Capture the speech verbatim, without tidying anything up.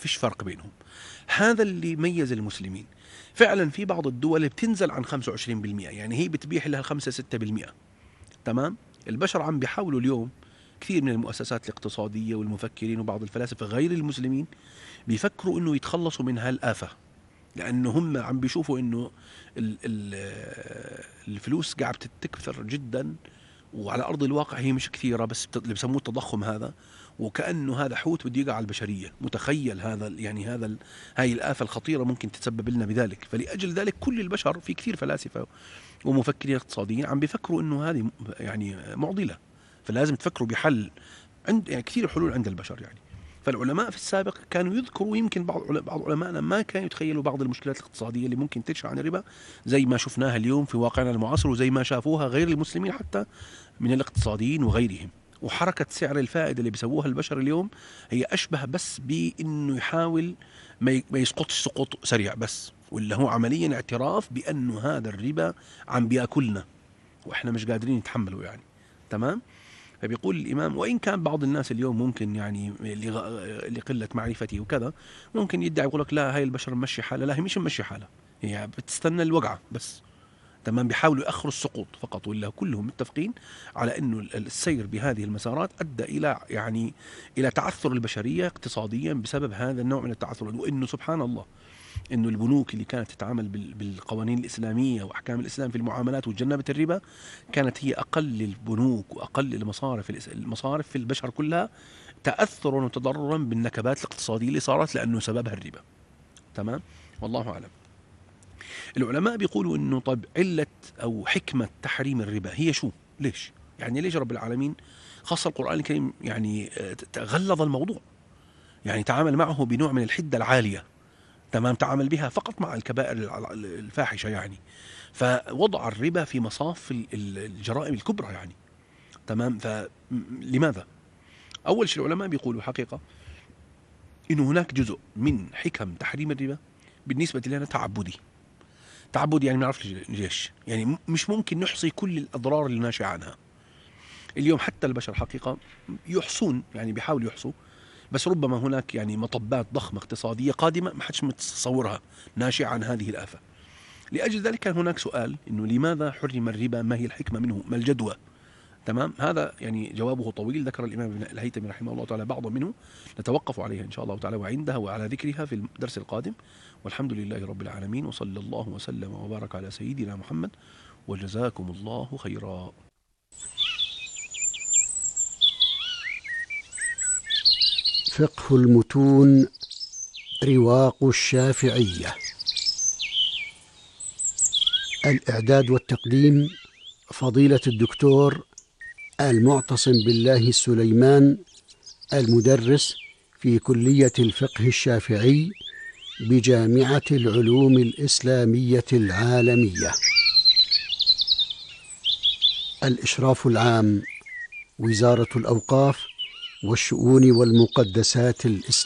فيش فرق بينهم. هذا اللي ميز المسلمين. فعلا في بعض الدول بتنزل عن خمسة وعشرين بالمئة، يعني هي بتبيح لها خمسة ستة بالمئة. تمام. البشر عم بيحاولوا اليوم، كثير من المؤسسات الاقتصادية والمفكرين وبعض الفلاسفة غير المسلمين بيفكروا انه يتخلصوا من هالآفة، لانه هم عم بيشوفوا انه ال- ال- الفلوس قاعدة تكثر جدا، وعلى ارض الواقع هي مش كثيره، بس بت- اللي بسموه التضخم هذا، وكانه هذا حوت بده يقع على البشريه. متخيل هذا ال- يعني هذا ال- هاي الافه الخطيره ممكن تتسبب لنا بذلك. فلاجل ذلك كل البشر، في كثير فلاسفه ومفكرين اقتصاديين عم بيفكروا انه هذه م- يعني معضله، فلازم تفكروا بحل. عند يعني كثير حلول عند البشر يعني. فالعلماء في السابق كانوا يذكروا، يمكن بعض عل- بعض علمائنا ما كانوا يتخيلوا بعض المشكلات الاقتصاديه اللي ممكن تنشا عن الربا، زي ما شفناها اليوم في واقعنا المعاصر، وزي ما شافوها غير المسلمين حتى من الاقتصاديين وغيرهم. وحركة سعر الفائدة اللي بيسووها البشر اليوم هي أشبه بس بأنه يحاول ما ي- ما يسقطش سقوط سريع بس، ولا هو عمليا اعتراف بأنه هذا الربا عم بياكلنا وإحنا مش قادرين نتحمله يعني. تمام. فبيقول الإمام: وإن كان بعض الناس اليوم ممكن يعني لغ- لقلة معرفتي وكذا ممكن يدعي يقول لك لا، هاي البشر ممشي حالها. لا، هي مش ممشي حالها، هي بتستنى الوقعة بس. تمام. بيحاولوا يأخروا السقوط فقط، ولا كلهم متفقين على انه السير بهذه المسارات ادى الى يعني الى تعثر البشريه اقتصاديا بسبب هذا النوع من التعثر. وانه سبحان الله، انه البنوك اللي كانت تتعامل بال- بالقوانين الاسلاميه واحكام الاسلام في المعاملات وتجنبت الربا، كانت هي اقل البنوك واقل المصارف الإس- المصارف في البشر كلها تاثرا وتضررا بالنكبات الاقتصاديه اللي صارت لانه سببها الربا. تمام. والله اعلم. العلماء بيقولوا انه طيب علة او حكمة تحريم الربا هي شو؟ ليش؟ يعني ليش رب العالمين خاصة القرآن الكريم يعني آه، ت- غلظ الموضوع، يعني تعامل معه بنوع من الحدة العالية. تمام. تعامل بها فقط مع الكبائر الع- الفاحشة يعني، فوضع الربا في مصاف ال- ال- الجرائم الكبرى يعني. تمام. فلماذا؟ أول شيء العلماء بيقولوا حقيقة إنه هناك جزء من حكم تحريم الربا بالنسبة لنا تعبدي. تعبد يعني ما نعرفش ليش، يعني م- مش ممكن نحصي كل الأضرار اللي ناشئة عنها. اليوم حتى البشر حقيقة يحصون، يعني بيحاولوا يحصوا، بس ربما هناك يعني مطبات ضخمة اقتصادية قادمة ما حدش متصورها ناشئة عن هذه الآفة. لأجل ذلك كان هناك سؤال إنه لماذا حرم الربا؟ ما هي الحكمة منه؟ ما الجدوى؟ تمام. هذا يعني جوابه طويل، ذكر الإمام ابن الهيثمي رحمه الله تعالى بعضا منه، نتوقف عليها إن شاء الله تعالى وعندها وعلى ذكرها في الدرس القادم. والحمد لله رب العالمين، وصلى الله وسلم وبارك على سيدنا محمد، وجزاكم الله خيرا. فقه المتون رواق الشافعية. الإعداد والتقديم فضيلة الدكتور المعتصم بالله السليمان، المدرس في كلية الفقه الشافعي بجامعة العلوم الإسلامية العالمية. الإشراف العام وزارة الأوقاف والشؤون والمقدسات الإسلامية.